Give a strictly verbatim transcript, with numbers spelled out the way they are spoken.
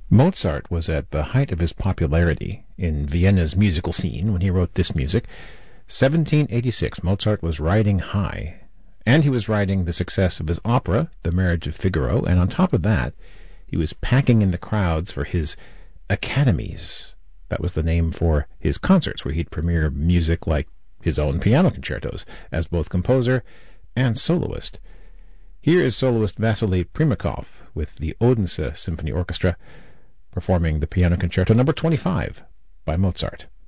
Mozart was at the height of his popularity in Vienna's musical scene when he wrote this music. seventeen eighty-six, Mozart was riding high, and he was riding the success of his opera, The Marriage of Figaro, and on top of that, he was packing in the crowds for his academies. That was the name for his concerts, where he'd premiere music like his own piano concertos, as both composer and soloist. Here is soloist Vasily Primakov with the Odense Symphony Orchestra performing the Piano Concerto number twenty-five by Mozart.